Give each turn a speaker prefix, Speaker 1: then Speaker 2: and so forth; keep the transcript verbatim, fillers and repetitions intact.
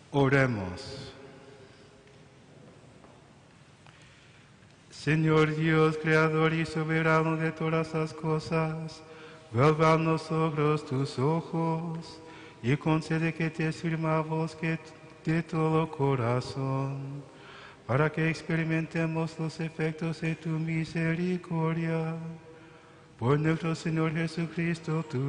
Speaker 1: Oremos. Señor Dios, creador y soberano de todas las cosas, vuelva a nosotros tus ojos y concede que te sirvamos que de todo corazón, para que experimentemos los efectos de tu misericordia. Por nuestro Señor Jesucristo, tu